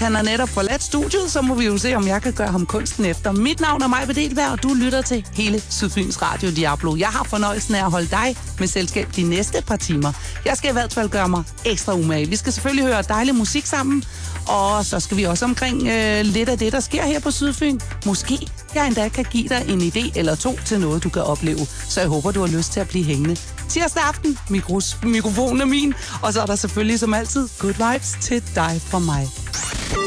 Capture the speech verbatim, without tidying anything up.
Han har netop forladt studiet, så må vi jo se, om jeg kan gøre ham kunsten efter. Mit navn er Maj Bedelberg, og du lytter til hele Sydfyns Radio Diablo. Jeg har fornøjelsen af at holde dig med selskab de næste par timer. Jeg skal i hvert fald gøre mig ekstra umage. Vi skal selvfølgelig høre dejlig musik sammen, og så skal vi også omkring øh, lidt af det, der sker her på Sydfyn. Måske jeg endda kan give dig en idé eller to til noget, du kan opleve. Så jeg håber, du har lyst til at blive hængende. Tirsdag aften, mikros, mikrofonen er min, og så er der selvfølgelig som altid good vibes til dig fra mig.